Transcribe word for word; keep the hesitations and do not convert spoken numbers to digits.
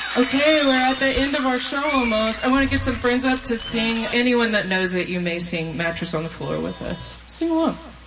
Okay, we're at the end of our show almost. I want to get some friends up to sing. Anyone that knows it, you may sing Mattress on the Floor with us. Sing along.